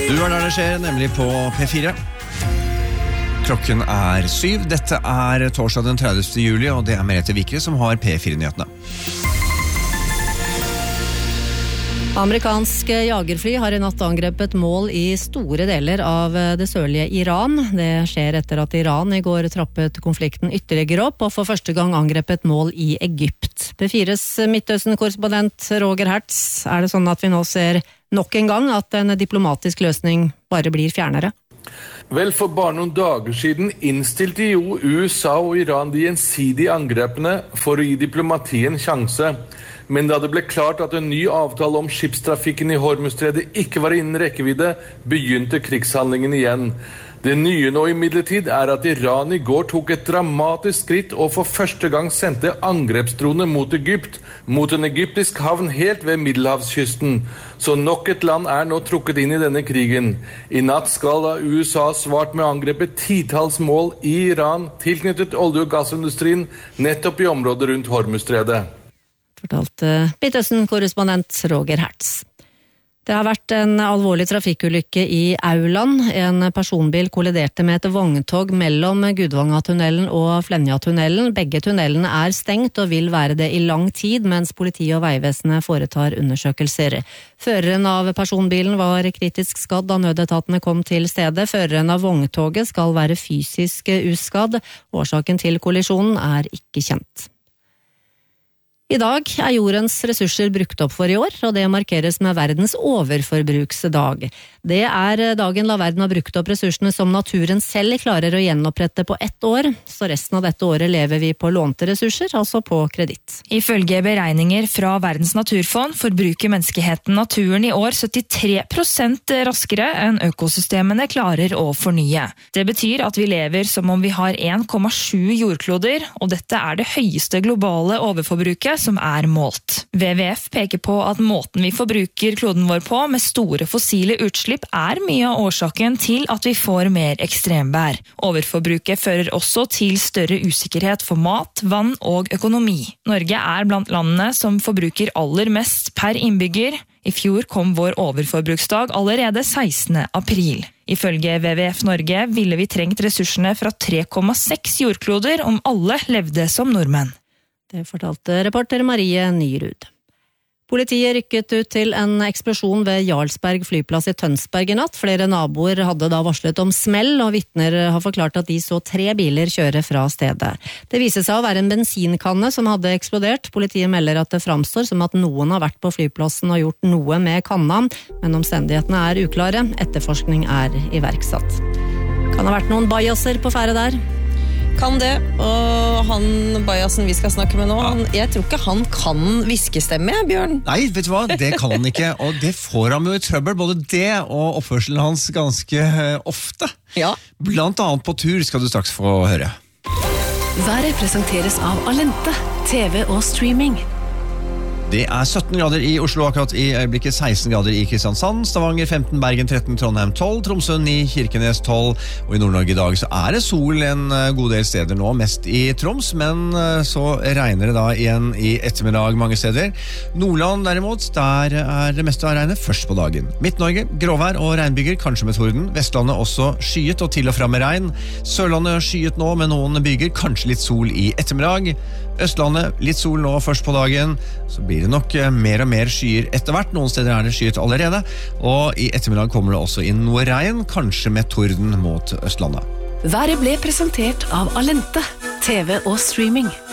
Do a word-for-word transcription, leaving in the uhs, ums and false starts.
Du er der det skjer, nemlig på P fire. Klokken er syv. Dette er torsdag den tredivte juli, og det er Merete Vikre som har P fire-nyhetene. Amerikanske jagerfly har i natt angrepet mål i store deler av det sørlige Iran. Det skjer etter at Iran i går trappet konflikten ytterligere opp og for første gang angrepet mål i Egypt. P fires Midtøsten-korrespondent Roger Hertz, er det sånn at vi nå ser nok en gang at en diplomatisk løsning bare blir fjernere? Vel, for bare noen dager siden innstilte jo U S A og Iran de gjensidige angrepene for å gi diplomatiet en sjanse. Men da det ble klart at en ny avtale om skipstrafikken i Hormuzstredet ikke var innen rekkevidde, begynte krigshandlingen igjen. Det nye nå imidlertid er at Iran i går tok et dramatisk skritt og for første gang sendte angrepsdroner mot Egypt, mot en egyptisk havn helt ved Middelhavskysten. Så nok et land er nå trukket inn i denne krigen. I natt skal da U S A svart med å angrepe titalls mål i Iran, tilknyttet olje- og gassindustrien, nettopp i området rundt Hormuzstredet. Fortalte Midtøsten-korrespondent Roger Hertz. Det har vært en alvorlig trafikkulykke i Auland. En personbil kolliderte med et vogntog mellom Gudvangatunnelen og Flenjatunnelen. Begge tunnelene er stengt og vil være det i lang tid, mens politi og veivesenet foretar undersøkelser. Føreren av personbilen var kritisk skadd da nødetatene kom til stedet. Føreren av vogntoget skal være fysisk uskadd. Årsaken til kollisjonen er ikke kjent. I dag er jordens ressurser brukt opp for i år, og det markeres med verdens overforbruksdag. Det er dagen la verden ha brukt opp ressursene som naturen selv klarer å gjenopprette på ett år, så resten av dette året lever vi på lånte ressurser, altså på kreditt. Ifølge beregninger fra Verdens naturfond forbruker menneskeheten naturen i år syttitre prosent raskere enn økosystemene klarer å fornye. Det betyr at vi lever som om vi har en komma sju jordkloder, og dette er det høyeste globale overforbruket som er målt. W W F peker på at måten vi forbruker kloden vår på med store fossile utslipp er mye av årsaken til at vi får mer ekstremvær. Overforbruket fører også til større usikkerhet for mat, vann og økonomi. Norge er blant landene som forbruker aller mest per innbygger. I fjor kom vår overforbruksdag allerede sekstende april. Ifølge W W F Norge ville vi trengt ressursene fra tre komma seks jordkloder om alle levde som nordmenn. Det fortalte reporter Marie Nyrud. Politiet rykket ut til en eksplosjon ved Jarlsberg flyplass i Tønsberg i natt. Flere naboer hadde da varslet om smell, og vitner har forklart at de så tre biler kjøre fra stedet. Det viser seg å være en bensinkanne som hadde eksplodert. Politiet melder at det framstår som at noen har vært på flyplassen og gjort noe med kanna, men omstendighetene er uklare. Etterforskning er iverksatt. Kan ha vært noen bajaser på ferde der. Kan det, og han bajasen vi skal snakke med nå, han, jeg tror ikke han kan viskestemme, Bjørn. Nei, vet du hva? Det kan han ikke, og det får han jo i trøbbel, både det og oppførselen hans ganske ofte. Ja. Blant annet på tur skal du straks få høre. Været presenteres av Alente, T V og streaming. Det er sytten grader i Oslo akkurat i øyeblikket, seksten grader i Kristiansand, Stavanger femten, Bergen tretten, Trondheim tolv, Tromsø ni, Kirkenes tolv, og i Nord-Norge i dag så er det sol en god del steder nå, mest i Troms, men så regner det da igjen i ettermiddag mange steder. Nordland derimot, der er det meste av regnet først på dagen. Midt-Norge, gråvær og regnbyger, kanskje med torden. Vestlandet også skyet og til og fra med regn. Sørlandet skyet nå med noen byger, kanskje litt sol i ettermiddag. Østlandet, litt sol nå først på dagen, så blir det nok mer og mer skyer etter hvert. Noen steder er det skyet allerede, og i ettermiddag kommer det også inn noe regn, kanskje med torden mot Østlandet. Været ble presentert av Alente, T V og streaming.